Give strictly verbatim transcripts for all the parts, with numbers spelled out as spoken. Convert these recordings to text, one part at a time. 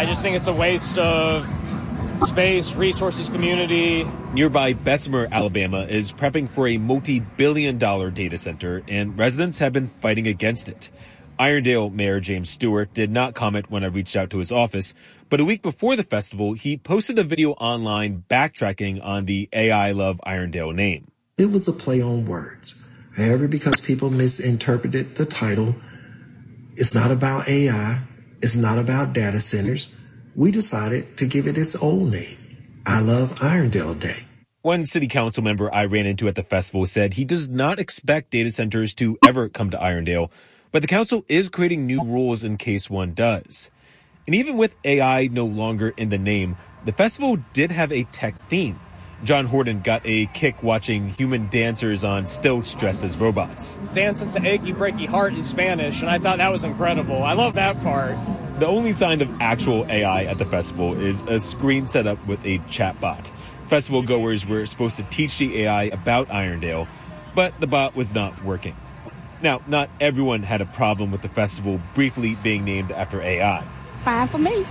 I just think it's a waste of space, resources, community. Nearby Bessemer, Alabama is prepping for a multi-billion dollar data center, and residents have been fighting against it. Irondale Mayor James Stewart did not comment when I reached out to his office, but a week before the festival, he posted a video online backtracking on the A I Love Irondale name. It was a play on words. However, because people misinterpreted the title, it's not about A I, it's not about data centers, we decided to give it its old name, I Love Irondale Day. One city council member I ran into at the festival said he does not expect data centers to ever come to Irondale, but the council is creating new rules in case one does. And even with A I no longer in the name, the festival did have a tech theme. John Horton got a kick watching human dancers on stilts dressed as robots. Dancing to Achy Breaky Heart in Spanish, and I thought that was incredible. I love that part. The only sign of actual A I at the festival is a screen set up with a chatbot. Festival goers were supposed to teach the A I about Irondale, but the bot was not working. Now, not everyone had a problem with the festival briefly being named after A I. Fine for me.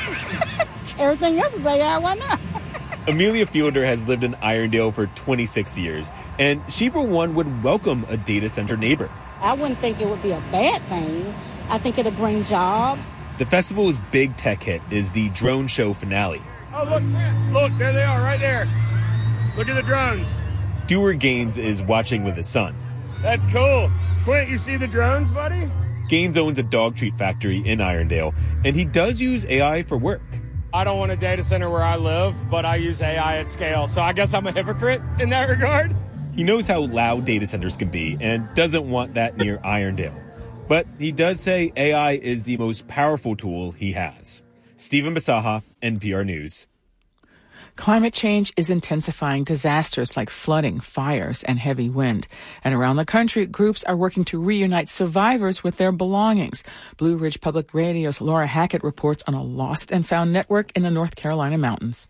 Everything else is A I, why not? Amelia Fielder has lived in Irondale for twenty-six years, and she, for one, would welcome a data center neighbor. I wouldn't think it would be a bad thing. I think it'll bring jobs. The festival's big tech hit is the drone show finale. Oh, look, look, there they are, right there. Look at the drones. Dewar Gaines is watching with his son. That's cool. Quint, you see the drones, buddy? Gaines owns a dog treat factory in Irondale, and he does use A I for work. I don't want a data center where I live, but I use A I at scale, so I guess I'm a hypocrite in that regard. He knows how loud data centers can be and doesn't want that near Irondale. But he does say A I is the most powerful tool he has. Stephen Basaha, N P R News. Climate change is intensifying disasters like flooding, fires, and heavy wind. And around the country, groups are working to reunite survivors with their belongings. Blue Ridge Public Radio's Laura Hackett reports on a lost and found network in the North Carolina mountains.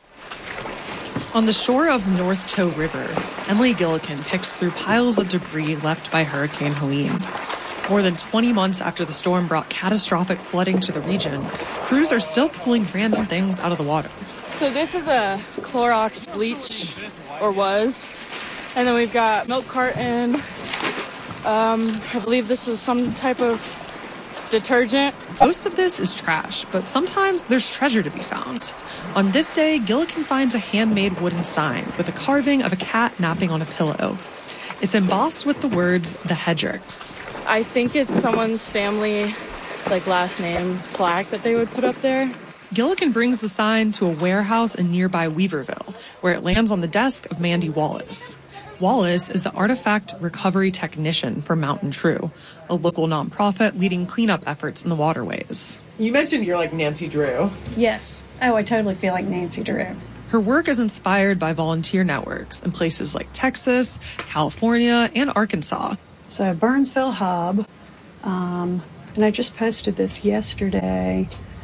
On the shore of North Toe River, Emily Gillikin picks through piles of debris left by Hurricane Helene. More than twenty months after the storm brought catastrophic flooding to the region, crews are still pulling random things out of the water. So this is a Clorox bleach, or was. And then we've got milk carton. Um, I believe this was some type of detergent. Most of this is trash, but sometimes there's treasure to be found. On this day, Gillikin finds a handmade wooden sign with a carving of a cat napping on a pillow. It's embossed with the words, the Hedricks. I think it's someone's family, like, last name plaque that they would put up there. Gillikin brings the sign to a warehouse in nearby Weaverville, where it lands on the desk of Mandy Wallace. Wallace is the artifact recovery technician for Mountain True, a local nonprofit leading cleanup efforts in the waterways. You mentioned you're like Nancy Drew. Yes. Oh, I totally feel like Nancy Drew. Her work is inspired by volunteer networks in places like Texas, California, and Arkansas. So Burnsville Hub, um, and I just posted this yesterday.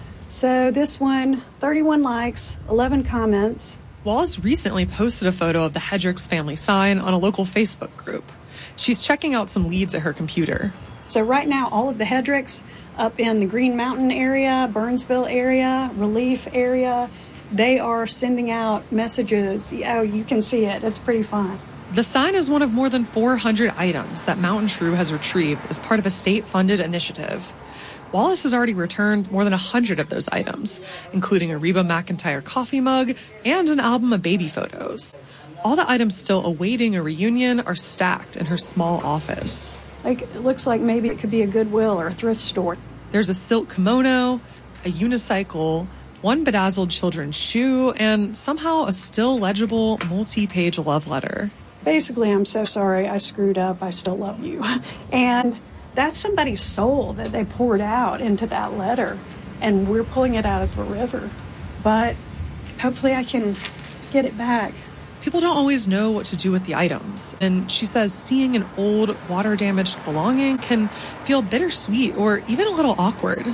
So this one, thirty-one likes, eleven comments. Wallace recently posted a photo of the Hedricks family sign on a local Facebook group. She's checking out some leads at her computer. So right now, all of the Hedricks up in the Green Mountain area, Burnsville area, Relief area, they are sending out messages. Oh, you can see it. It's pretty fun. The sign is one of more than four hundred items that Mountain True has retrieved as part of a state-funded initiative. Wallace has already returned more than one hundred of those items, including a Reba McEntire coffee mug and an album of baby photos. All the items still awaiting a reunion are stacked in her small office. Like, it looks like maybe it could be a Goodwill or a thrift store. There's a silk kimono, a unicycle, one bedazzled children's shoe, and somehow a still legible multi-page love letter. Basically, I'm so sorry I screwed up. I still love you. And that's somebody's soul that they poured out into that letter. And we're pulling it out of the river. But hopefully I can get it back. People don't always know what to do with the items. And she says seeing an old, water-damaged belonging can feel bittersweet or even a little awkward.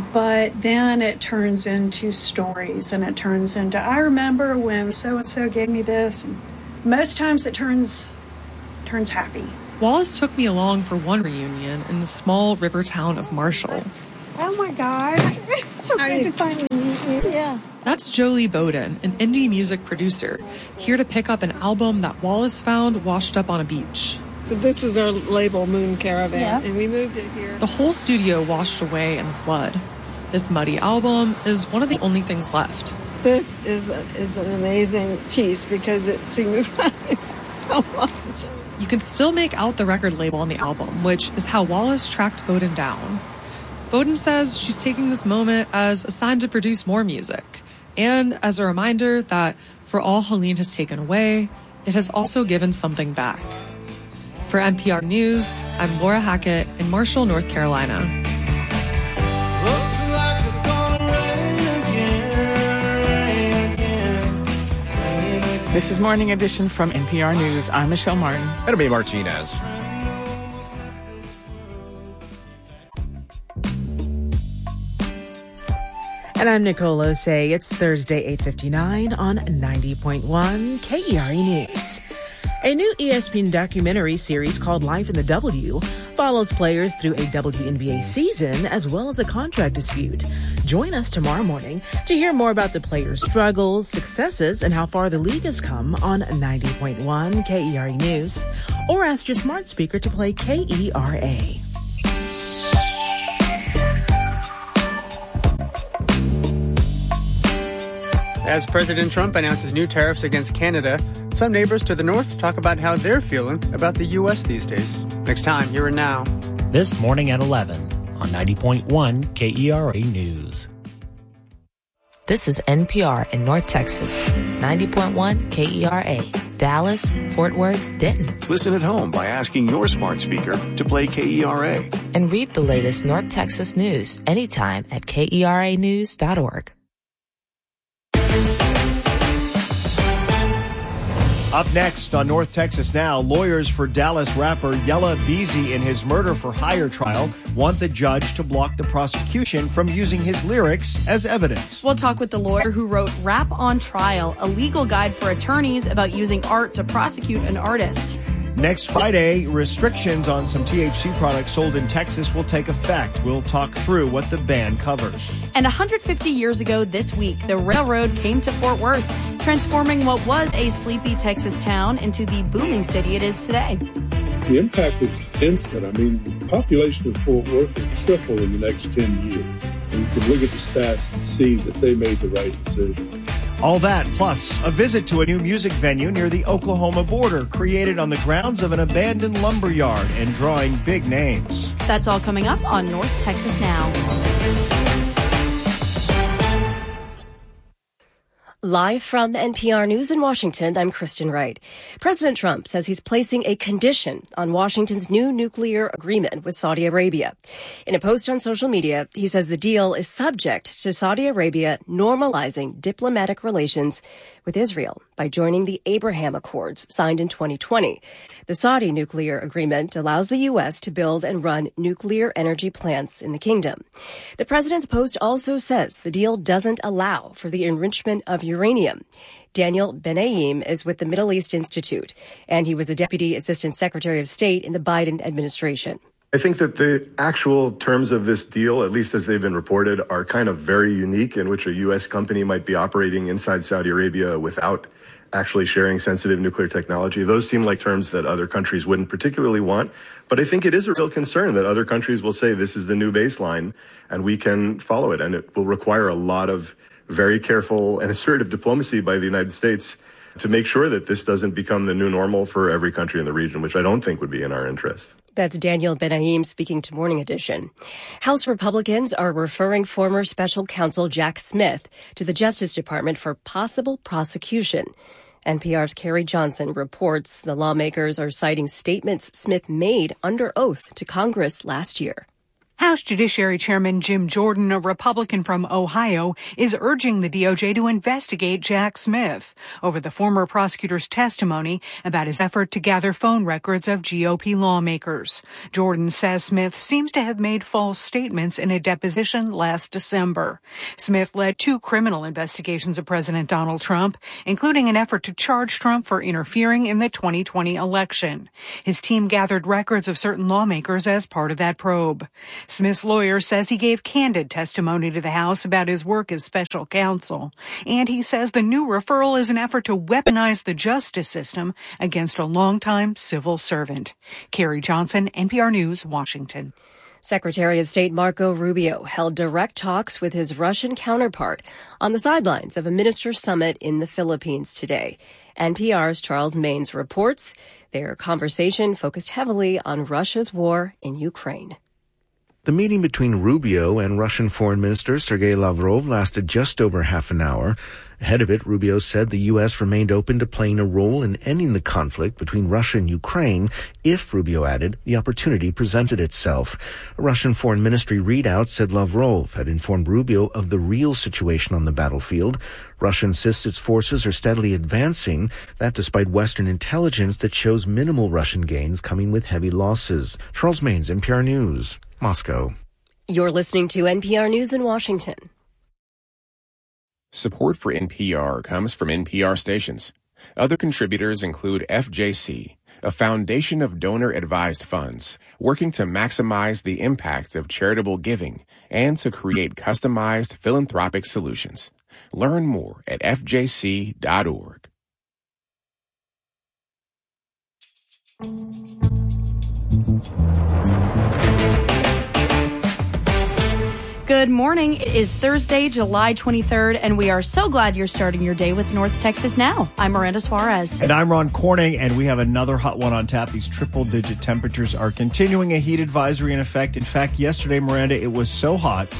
But then it turns into stories, and it turns into, I remember when so-and-so gave me this. Most times it turns turns happy. Wallace took me along for one reunion in the small river town of Marshall. Oh my God. So good to finally Yeah. That's Jolie Bowden, an indie music producer, here to pick up an album that Wallace found washed up on a beach. So this was our label, Moon Caravan, yeah. and we moved it here. The whole studio washed away in the flood. This muddy album is one of the only things left. This is a, is an amazing piece because it signifies so much. You can still make out the record label on the album, which is how Wallace tracked Bowden down. Bowden says she's taking this moment as a sign to produce more music, and as a reminder that for all Helene has taken away, it has also given something back. For N P R News, I'm Laura Hackett in Marshall, North Carolina. Looks like it's gonna rain again, rain again, rain again. This is Morning Edition from N P R News. I'm Michelle Martin. And I'm Martinez. And I'm Nicole Osei. It's Thursday, eight fifty-nine on ninety point one K E R E News. A new E S P N documentary series called Life in the W follows players through a W N B A season as well as a contract dispute. Join us tomorrow morning to hear more about the players' struggles, successes, and how far the league has come on ninety point one K E R E News. Or ask your smart speaker to play K E R A. As President Trump announces new tariffs against Canada, some neighbors to the north talk about how they're feeling about the U S these days. Next time, here and now. This morning at eleven on ninety point one K E R A News. This is N P R in North Texas. ninety point one K E R A. Dallas, Fort Worth, Denton. Listen at home by asking your smart speaker to play K E R A. And read the latest North Texas news anytime at K E R A news dot org. Up next on North Texas Now, lawyers for Dallas rapper Yella Beezy in his murder for hire trial want the judge to block the prosecution from using his lyrics as evidence. We'll talk with the lawyer who wrote Rap on Trial, a legal guide for attorneys about using art to prosecute an artist. Next Friday, restrictions on some T H C products sold in Texas will take effect. We'll talk through what the ban covers. And one hundred fifty years ago this week, the railroad came to Fort Worth, transforming what was a sleepy Texas town into the booming city it is today. The impact was instant. I mean, the population of Fort Worth will triple in the next ten years. And you can look at the stats and see that they made the right decision. All that, plus a visit to a new music venue near the Oklahoma border, created on the grounds of an abandoned lumber yard and drawing big names. That's all coming up on North Texas Now. Live from N P R News in Washington, I'm Kristen Wright. President Trump says he's placing a condition on Washington's new nuclear agreement with Saudi Arabia. In a post on social media, he says the deal is subject to Saudi Arabia normalizing diplomatic relations with Israel by joining the Abraham Accords signed in twenty twenty. The Saudi nuclear agreement allows the U S to build and run nuclear energy plants in the kingdom. The president's post also says the deal doesn't allow for the enrichment of uranium. Daniel Benaim is with the Middle East Institute, and he was a Deputy Assistant Secretary of State in the Biden administration. I think that the actual terms of this deal, at least as they've been reported, are kind of very unique, in which a U S company might be operating inside Saudi Arabia without actually sharing sensitive nuclear technology. Those seem like terms that other countries wouldn't particularly want. But I think it is a real concern that other countries will say this is the new baseline and we can follow it. And it will require a lot of very careful and assertive diplomacy by the United States to make sure that this doesn't become the new normal for every country in the region, which I don't think would be in our interest. That's Daniel Benaim speaking to Morning Edition. House Republicans are referring former special counsel Jack Smith to the Justice Department for possible prosecution. N P R's Carrie Johnson reports the lawmakers are citing statements Smith made under oath to Congress last year. House Judiciary Chairman Jim Jordan, a Republican from Ohio, is urging the D O J to investigate Jack Smith over the former prosecutor's testimony about his effort to gather phone records of G O P lawmakers. Jordan says Smith seems to have made false statements in a deposition last December. Smith led two criminal investigations of President Donald Trump, including an effort to charge Trump for interfering in the twenty twenty election. His team gathered records of certain lawmakers as part of that probe. Smith's lawyer says he gave candid testimony to the House about his work as special counsel. And he says the new referral is an effort to weaponize the justice system against a longtime civil servant. Carrie Johnson, N P R News, Washington. Secretary of State Marco Rubio held direct talks with his Russian counterpart on the sidelines of a ministers' summit in the Philippines today. N P R's Charles Maines reports their conversation focused heavily on Russia's war in Ukraine. The meeting between Rubio and Russian Foreign Minister Sergei Lavrov lasted just over half an hour. Ahead of it, Rubio said the U S remained open to playing a role in ending the conflict between Russia and Ukraine if, Rubio added, the opportunity presented itself. A Russian Foreign Ministry readout said Lavrov had informed Rubio of the real situation on the battlefield. Russia insists its forces are steadily advancing, that despite Western intelligence that shows minimal Russian gains coming with heavy losses. Charles Maines, N P R News, Moscow. You're listening to N P R News in Washington. Support for N P R comes from N P R stations. Other contributors include F J C, a foundation of donor-advised funds working to maximize the impact of charitable giving and to create customized philanthropic solutions. Learn more at f j c dot org. Good morning. It is Thursday, July twenty-third, and we are so glad you're starting your day with North Texas Now. I'm Miranda Suarez. And I'm Ron Corning, and we have another hot one on tap. These triple-digit temperatures are continuing, a heat advisory in effect. In fact, yesterday, Miranda, it was so hot.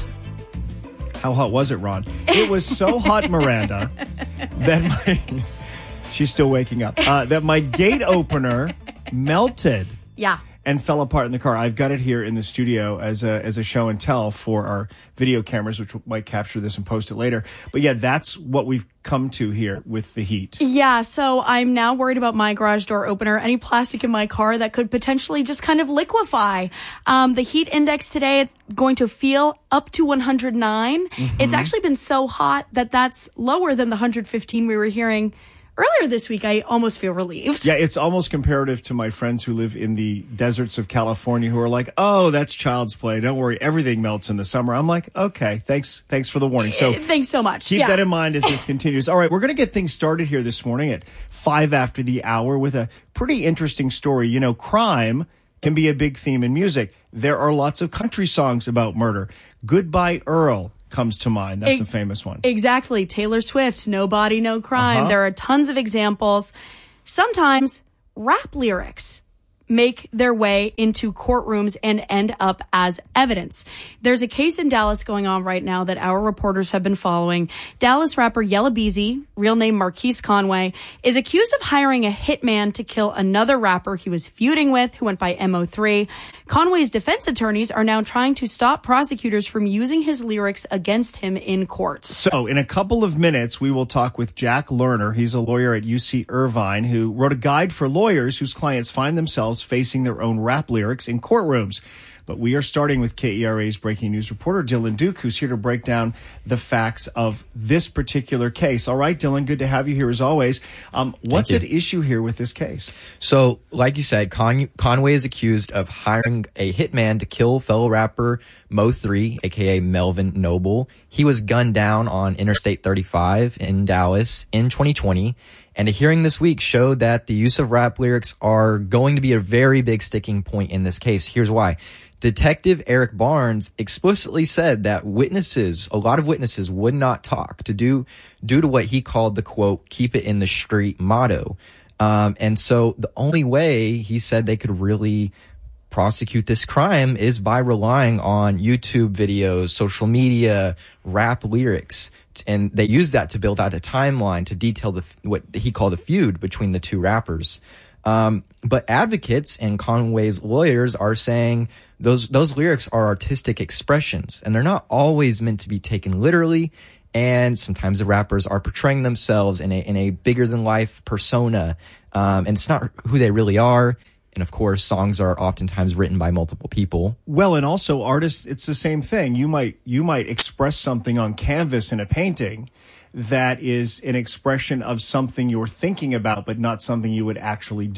How hot was it, Ron? It was so hot, Miranda, that my... She's still waking up. Uh, that my gate opener melted. Yeah. And fell apart in the car. I've got it here in the studio as a as a show and tell for our video cameras, which might capture this and post it later. But yeah, that's what we've come to here with the heat. Yeah, so I'm now worried about my garage door opener, any plastic in my car that could potentially just kind of liquefy. Um, the heat index today, it's going to feel up to one hundred nine. Mm-hmm. It's actually been so hot that that's lower than the one hundred fifteen we were hearing earlier this week. I almost feel relieved. Yeah, it's almost comparative to my friends who live in the deserts of California who are like, oh, that's child's play. Don't worry. Everything melts in the summer. I'm like, okay, thanks. Thanks for the warning. So thanks so much. Keep yeah. that in mind as this continues. All right, we're going to get things started here this morning at five after the hour with a pretty interesting story. You know, crime can be a big theme in music. There are lots of country songs about murder. Goodbye Earl comes to mind. That's e- a famous one. Exactly. Taylor Swift, No Body, No Crime. Uh-huh. There are tons of examples. Sometimes rap lyrics make their way into courtrooms and end up as evidence. There's a case in Dallas going on right now that our reporters have been following. Dallas rapper Yella Beezy, real name Marquise Conway, is accused of hiring a hitman to kill another rapper he was feuding with who went by M O three. Conway's defense attorneys are now trying to stop prosecutors from using his lyrics against him in court. So in a couple of minutes, we will talk with Jack Lerner. He's a lawyer at U C Irvine who wrote a guide for lawyers whose clients find themselves facing their own rap lyrics in courtrooms. But we are starting with K E R A's breaking news reporter, Dylan Duke, who's here to break down the facts of this particular case. All right, Dylan, good to have you here as always. Um, what's at issue here with this case? So, like you said, Con- Conway is accused of hiring a hitman to kill fellow rapper Mo three, a k a. Melvin Noble. He was gunned down on Interstate thirty-five in Dallas in twenty twenty. And a hearing this week showed that the use of rap lyrics are going to be a very big sticking point in this case. Here's why. Detective Eric Barnes explicitly said that witnesses, a lot of witnesses would not talk to do, due to what he called the quote, keep it in the street motto. Um, and so the only way he said they could really prosecute this crime is by relying on YouTube videos, social media, rap lyrics. And they used that to build out a timeline to detail the, what he called a feud between the two rappers. Um, but advocates and Conway's lawyers are saying those, those lyrics are artistic expressions and they're not always meant to be taken literally. And sometimes the rappers are portraying themselves in a, in a bigger than life persona. Um, and it's not who they really are. And of course, songs are oftentimes written by multiple people. Well, and also artists, it's the same thing. You might, you might express something on canvas in a painting that is an expression of something you're thinking about, but not something you would actually do.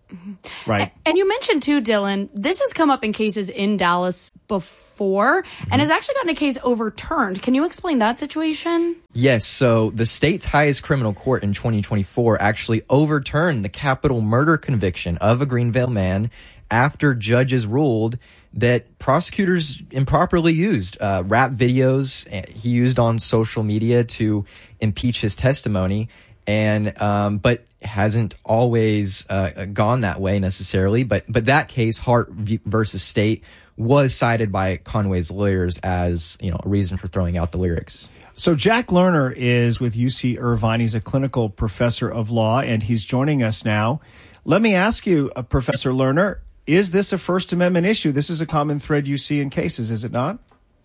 Right. And you mentioned too, Dylan, this has come up in cases in Dallas before mm-hmm. and has actually gotten a case overturned. Can you explain that situation? Yes. So the state's highest criminal court in twenty twenty-four actually overturned the capital murder conviction of a Greenville man after judges ruled that prosecutors improperly used uh, rap videos he used on social media to impeach his testimony. And, um, but hasn't always, uh, gone that way necessarily. But, but that case, Hart v- versus State, was cited by Conway's lawyers as, you know, a reason for throwing out the lyrics. So Jack Lerner is with U C Irvine. He's a clinical professor of law, and he's joining us now. Let me ask you, uh, Professor Lerner, is this a First Amendment issue? This is a common thread you see in cases, is it not?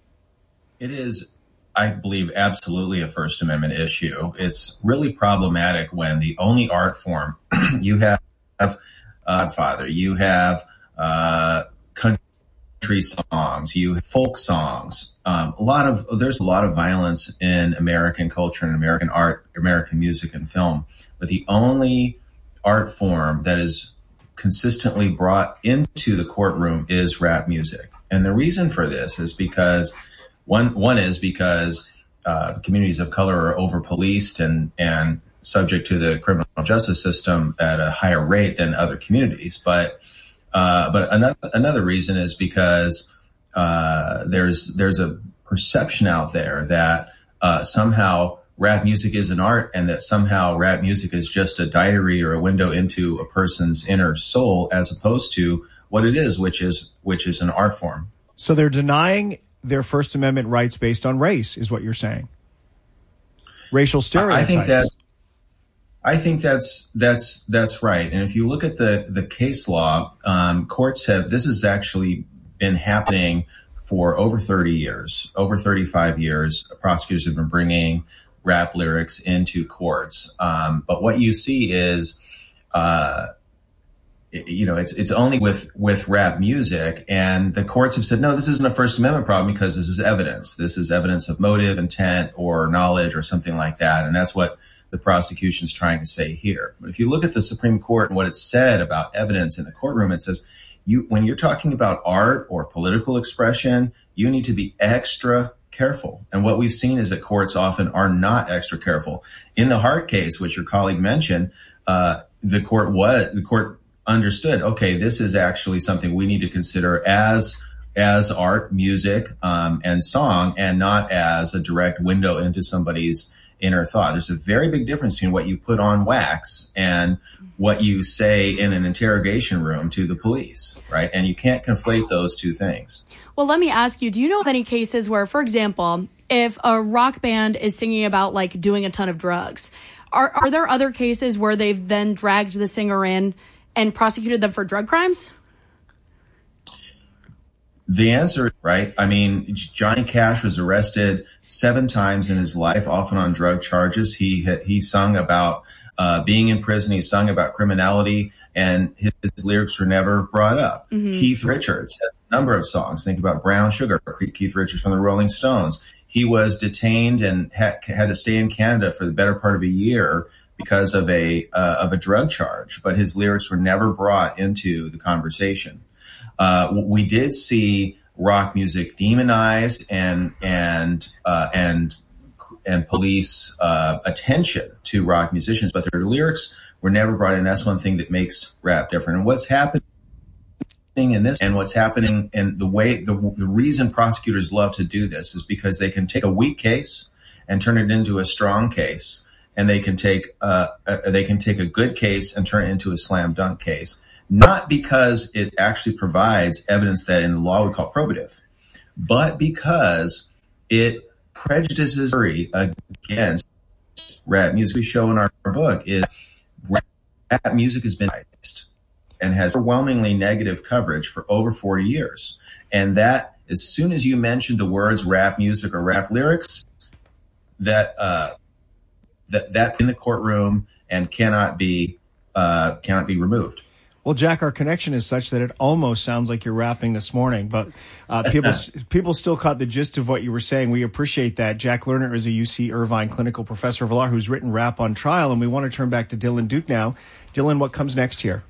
It is, I believe, absolutely a First Amendment issue. It's really problematic when the only art form you have, uh, Godfather, you have uh, country songs, you have folk songs. Um, a lot of there's a lot of violence in American culture and American art, American music and film. But the only art form that is consistently brought into the courtroom is rap music, and the reason for this is because. One one is because uh, communities of color are over-policed and, and subject to the criminal justice system at a higher rate than other communities. But uh, but another another reason is because uh, there's there's a perception out there that uh, somehow rap music is an art and that somehow rap music is just a diary or a window into a person's inner soul, as opposed to what it is, which is which is an art form. So they're denying their First Amendment rights based on race, is what you're saying. Racial stereotypes. I think that's, I think that's, that's, that's right. And if you look at the, the case law, um, courts have, this has actually been happening for over thirty years, over thirty-five years. Prosecutors have been bringing rap lyrics into courts. Um, but what you see is, uh, you know, it's it's only with with rap music, and the courts have said, no, this isn't a First Amendment problem because this is evidence. This is evidence of motive, intent, or knowledge, or something like that, and that's what the prosecution's trying to say here. But if you look at the Supreme Court and what it said about evidence in the courtroom, it says you when you're talking about art or political expression, you need to be extra careful. And what we've seen is that courts often are not extra careful. In the Hart case, which your colleague mentioned, uh, the court was the court. understood, okay, this is actually something we need to consider as as art, music, um, and song, and not as a direct window into somebody's inner thought. There's a very big difference between what you put on wax and what you say in an interrogation room to the police, right? And you can't conflate those two things. Well, let me ask you, do you know of any cases where, for example, if a rock band is singing about like doing a ton of drugs, are are there other cases where they've then dragged the singer in and prosecuted them for drug crimes? The answer is right. I mean, Johnny Cash was arrested seven times in his life, often on drug charges. He he sung about uh, being in prison. He sung about criminality, and his, his lyrics were never brought up. Mm-hmm. Keith Richards has a number of songs. Think about Brown Sugar, Keith Richards from the Rolling Stones. He was detained and ha- had to stay in Canada for the better part of a year because of a uh, of a drug charge, but his lyrics were never brought into the conversation. Uh, we did see rock music demonized and and uh, and and police uh, attention to rock musicians, but their lyrics were never brought in. That's one thing that makes rap different. And what's happening in this, and what's happening, and the way the, the reason prosecutors love to do this is because they can take a weak case and turn it into a strong case. And they can take uh, uh, they can take a good case and turn it into a slam dunk case, not because it actually provides evidence that in the law we call probative, but because it prejudices jury against rap music. We show in our book is rap music has been biased and has overwhelmingly negative coverage for over forty years, and that as soon as you mention the words rap music or rap lyrics, that uh, that that in the courtroom and cannot be uh, cannot be removed. Well, Jack, our connection is such that it almost sounds like you're rapping this morning, but uh, people people still caught the gist of what you were saying. We appreciate that. Jack Lerner is a U C Irvine clinical professor of law who's written Rap on Trial, and we want to turn back to Dylan Duke now. Dylan, what comes next here?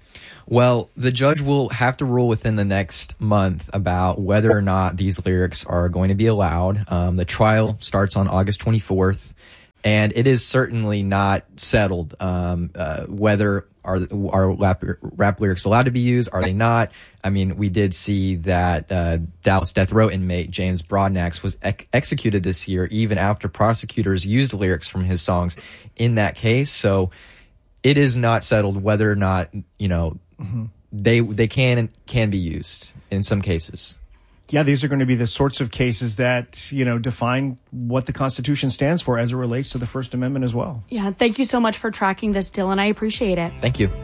Well, the judge will have to rule within the next month about whether or not these lyrics are going to be allowed. Um, the trial starts on August twenty-fourth, and it is certainly not settled um, uh, whether are are rap, rap lyrics allowed to be used. Are they not? I mean, we did see that uh, Dallas death row inmate James Broadnax was ec- executed this year, even after prosecutors used lyrics from his songs in that case. So it is not settled whether or not, you know, mm-hmm. they they can can be used in some cases. Yeah, these are going to be the sorts of cases that, you know, define what the Constitution stands for as it relates to the First Amendment as well. Yeah, thank you so much for tracking this, Dylan. I appreciate it. Thank you.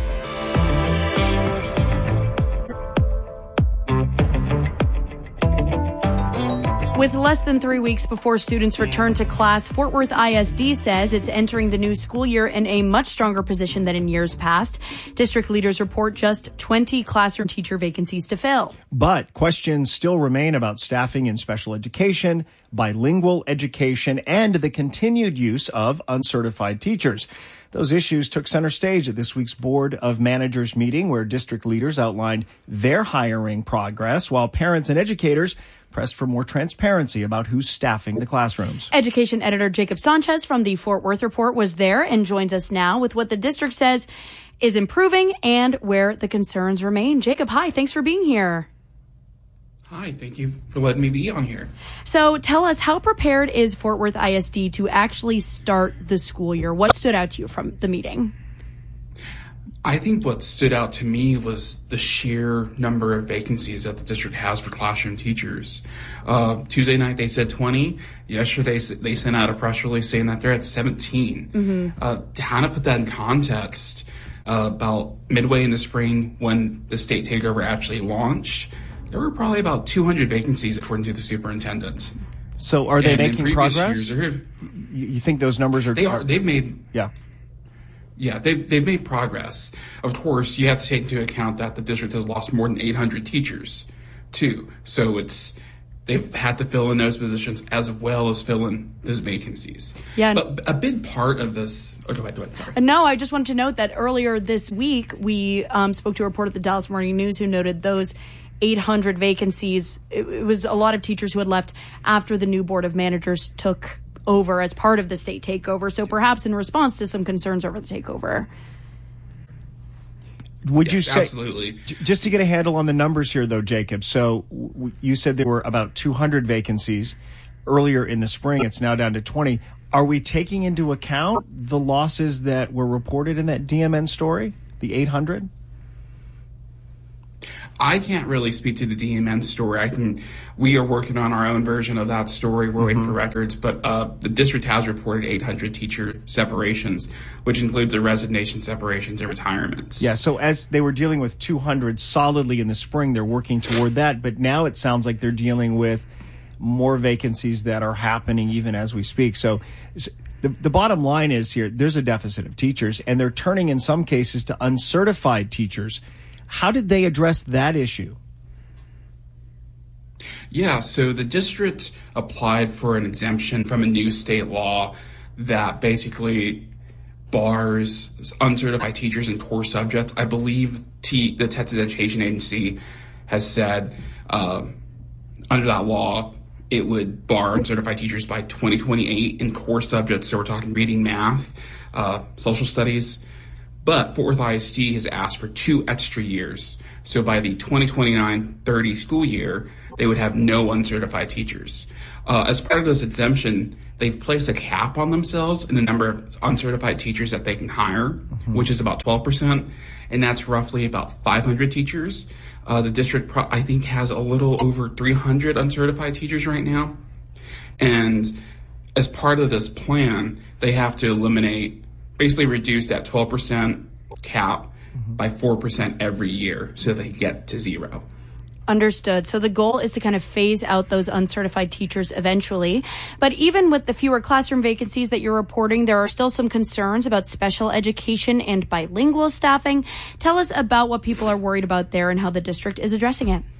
With less than three weeks before students return to class, Fort Worth I S D says it's entering the new school year in a much stronger position than in years past. District leaders report just twenty classroom teacher vacancies to fill. But questions still remain about staffing in special education, bilingual education, and the continued use of uncertified teachers. Those issues took center stage at this week's Board of Managers meeting, where district leaders outlined their hiring progress, while parents and educators pressed for more transparency about who's staffing the classrooms. Education editor Jacob Sanchez from the Fort Worth Report was there and joins us now with what the district says is improving and where the concerns remain. Jacob, hi, thanks for being here. Hi, thank you for letting me be on here. So tell us, how prepared is Fort Worth I S D to actually start the school year? What stood out to you from the meeting? I think what stood out to me was the sheer number of vacancies that the district has for classroom teachers. Uh, Tuesday night they said twenty. Yesterday they sent out a press release saying that they're at seventeen. Mm-hmm. Uh, to kind of put that in context, uh, about midway in the spring when the state takeover actually launched, there were probably about two hundred vacancies according to the superintendent. So are they and making progress? Years, you think those numbers are... They are. They've made... Yeah. Yeah, they've, they've made progress. Of course, you have to take into account that the district has lost more than eight hundred teachers, too. So it's they've had to fill in those positions as well as fill in those vacancies. Yeah. But a big part of this... Oh, go ahead, go ahead, sorry. No, I just wanted to note that earlier this week, we um, spoke to a reporter at the Dallas Morning News who noted those eight hundred vacancies. It, it was a lot of teachers who had left after the new Board of Managers took over as part of the state takeover, so perhaps in response to some concerns over the takeover. Would yes, you say, absolutely. J- just to get a handle on the numbers here, though, Jacob, so w- you said there were about two hundred vacancies earlier in the spring. It's now down to twenty. Are we taking into account the losses that were reported in that D M N story, the eight hundred? I can't really speak to the D M N story. I can. We are working on our own version of that story. We're mm-hmm. waiting for records, but uh, the district has reported eight hundred teacher separations, which includes the resignation separations and retirements. Yeah. So as they were dealing with two hundred solidly in the spring, they're working toward that. But now it sounds like they're dealing with more vacancies that are happening even as we speak. So the, the bottom line is here: there's a deficit of teachers, and they're turning in some cases to uncertified teachers. How did they address that issue? Yeah, so the district applied for an exemption from a new state law that basically bars uncertified teachers in core subjects. I believe T, the Texas Education Agency has said uh, under that law, it would bar uncertified teachers by twenty twenty-eight in core subjects. So we're talking reading, math, uh, social studies. But Fort Worth I S D has asked for two extra years. So by the twenty twenty-nine thirty school year, they would have no uncertified teachers. Uh, as part of this exemption, they've placed a cap on themselves in the number of uncertified teachers that they can hire, mm-hmm. which is about twelve percent. And that's roughly about five hundred teachers. Uh, the district, pro- I think, has a little over three hundred uncertified teachers right now. And as part of this plan, they have to eliminate, basically reduce that twelve percent cap mm-hmm. by four percent every year so they get to zero. Understood. So the goal is to kind of phase out those uncertified teachers eventually. But even with the fewer classroom vacancies that you're reporting, there are still some concerns about special education and bilingual staffing. Tell us about what people are worried about there and how the district is addressing it.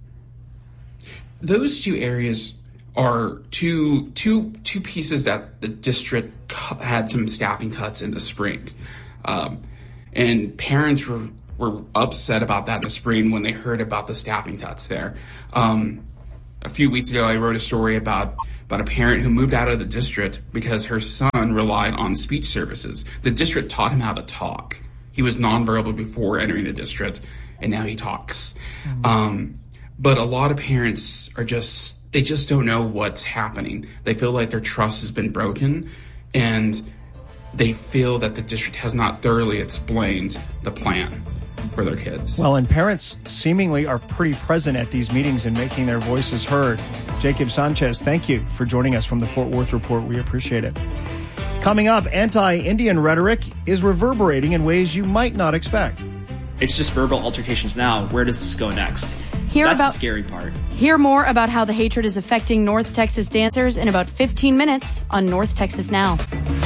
Those two areas are two, two, two pieces that the district had some staffing cuts in the spring. Um, and parents were were upset about that in the spring when they heard about the staffing cuts there. Um, a few weeks ago, I wrote a story about about a parent who moved out of the district because her son relied on speech services. The district taught him how to talk. He was nonverbal before entering the district, and now he talks. Mm-hmm. Um, but a lot of parents are just, they just don't know what's happening. They feel like their trust has been broken, and they feel that the district has not thoroughly explained the plan for their kids. Well, and parents seemingly are pretty present at these meetings and making their voices heard. Jacob Sanchez, thank you for joining us from the Fort Worth Report. We appreciate it. Coming up, anti-Indian rhetoric is reverberating in ways you might not expect. It's just verbal altercations now. Where does this go next? Hear That's about, the scary part. Hear more about how the hatred is affecting North Texas dancers in about fifteen minutes on North Texas Now.